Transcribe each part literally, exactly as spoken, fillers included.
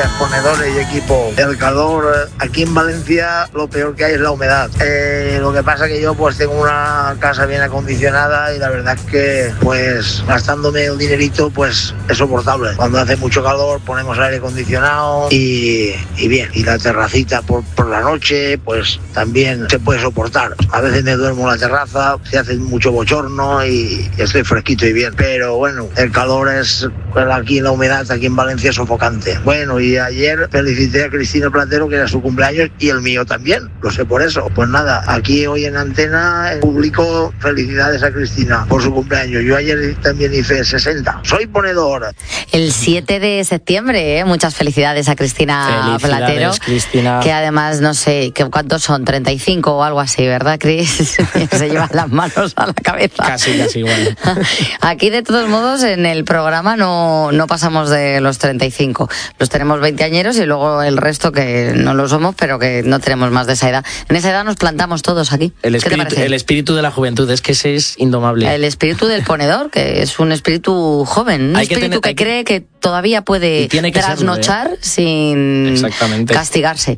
días, ponedores y equipo. El calor, aquí en Valencia lo peor que hay es la humedad. Eh, lo que pasa que yo pues tengo una casa bien acondicionada y la verdad es que pues gastándome el dinerito pues es soportable. Cuando hace mucho calor ponemos aire acondicionado y, y bien. Y la terracita por, por la noche pues también se puede soportar. A veces me duermo en la terraza, se hace mucho bochorno y estoy fresquito y bien. Pero bueno, el calor es aquí, la humedad aquí en Valencia es sofocante. Bueno, y ayer felicité a Cristina Platero que era su cumpleaños y el mío también, lo sé por eso. Pues nada, aquí hoy en Antena publico felicidades a Cristina por su cumpleaños. Yo ayer también hice sesenta. Soy ponedor. El siete de septiembre, ¿eh? Muchas felicidades a Cristina Platero. Cristina. Que además, no sé, ¿qué, ¿cuántos son? treinta y cinco o algo así, ¿verdad, Cris? Se llevan las manos a la cabeza. Casi, casi igual. Aquí, de todos modos, en el programa no, no pasamos de los treinta y cinco. Los tenemos veinteañeros y luego el resto que no lo somos, pero que no tenemos más de esa edad. En esa edad nos plantamos todos aquí. El ¿Qué te espíritu, parece? el espíritu de la juventud, es que ese es indomable. El espíritu del ponedor, que es un espíritu joven, un Hay que espíritu tener- que, hay que- cree que todavía puede tiene que trasnochar serlo, ¿eh? sin Exactamente. castigarse.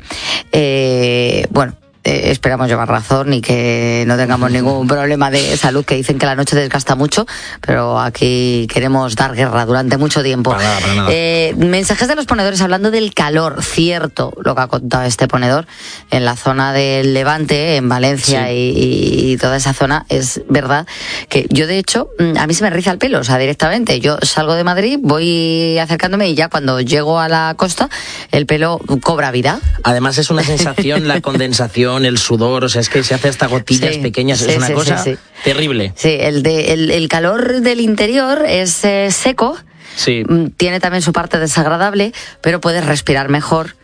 Eh, bueno. Eh, esperamos llevar razón y que no tengamos ningún problema de salud, que dicen que la noche desgasta mucho, pero aquí queremos dar guerra durante mucho tiempo. Para nada, para nada. Eh, mensajes de los ponedores hablando del calor, cierto lo que ha contado este ponedor en la zona del Levante, en Valencia Sí. y, y toda esa zona, es verdad que yo de hecho, a mí se me riza el pelo, o sea, directamente, yo salgo de Madrid, voy acercándome y ya cuando llego a la costa, el pelo cobra vida. Además es una sensación, la condensación, el sudor, o sea, es que se hace hasta gotillas Sí, pequeñas, sí, es una sí, cosa sí, sí. terrible. Sí, el, de, el, el calor del interior es eh, seco, Sí. mm, tiene también su parte desagradable, pero puedes respirar mejor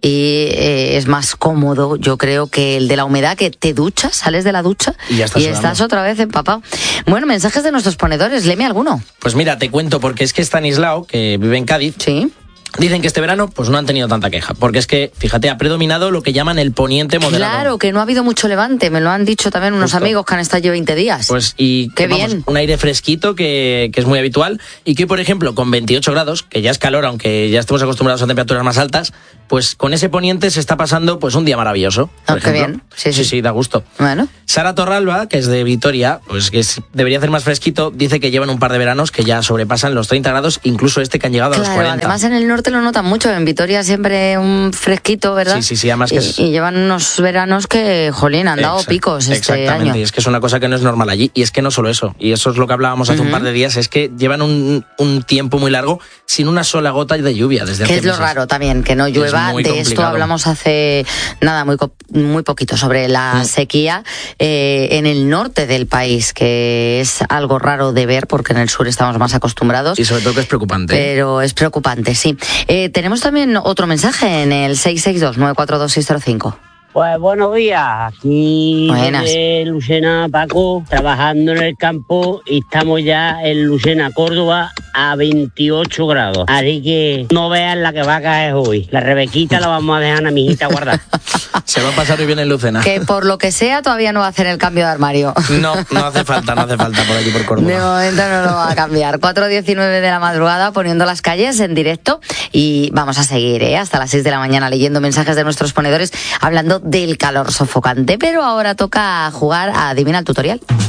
y eh, es más cómodo, yo creo, que el de la humedad, que te duchas, sales de la ducha Y ya estás estás sudando. otra vez empapado. Bueno, mensajes de nuestros ponedores, léeme alguno. Pues mira, te cuento, porque es que Stanislao, que vive en Cádiz, Sí. dicen que este verano pues no han tenido tanta queja, porque es que, fíjate, ha predominado lo que llaman el poniente moderado. Claro, que no ha habido mucho levante, me lo han dicho también unos Justo. amigos que han estado allí veinte días. Pues y Qué vamos, bien. un aire fresquito que, que es muy habitual y que, por ejemplo, con veintiocho grados, que ya es calor, aunque ya estemos acostumbrados a temperaturas más altas, pues con ese poniente se está pasando pues un día maravilloso. Por Ah, qué ejemplo. bien. Sí, sí, sí. sí, da gusto. Bueno. Sara Torralba, que es de Vitoria, pues que es- debería hacer más fresquito, dice que llevan un par de veranos que ya sobrepasan los treinta grados, incluso este que han llegado a los Claro, cuarenta. además en el norte lo notan mucho, en Vitoria siempre un fresquito, ¿verdad? Sí, sí, sí, además que y, es- y llevan unos veranos que, jolín, han dado Exact- picos este Exactamente, año. y es que es una cosa que no es normal allí. Y es que no solo eso, y eso es lo que hablábamos hace un par de días, es que llevan un, un tiempo muy largo sin una sola gota de lluvia desde Que hace es lo meses. raro también, que no Y es llueva. muy De esto complicado. hablamos hace nada, muy, co- muy poquito, sobre la Mm. sequía eh, en el norte del país, que es algo raro de ver porque en el sur estamos más acostumbrados. Y sobre todo que es preocupante. Pero es preocupante, sí. Eh, tenemos también otro mensaje en el seis seis dos, nueve cuatro dos, seis cero cinco. Pues buenos días, aquí Buenas. desde Lucena, Paco, trabajando en el campo y estamos ya en Lucena, Córdoba, a veintiocho grados. Así que no vean la que va a caer hoy. La Rebequita la vamos a dejar a mi hijita guardar. Se va a pasar hoy bien en Lucena. Que por lo que sea todavía no va a hacer el cambio de armario. No, no hace falta, no hace falta por aquí por Córdoba. De momento no lo va a cambiar. cuatro diecinueve de la madrugada poniendo las calles en directo y vamos a seguir ¿eh? hasta las seis de la mañana leyendo mensajes de nuestros ponedores hablando del calor sofocante. Pero ahora toca jugar a Adivina el Tutorial.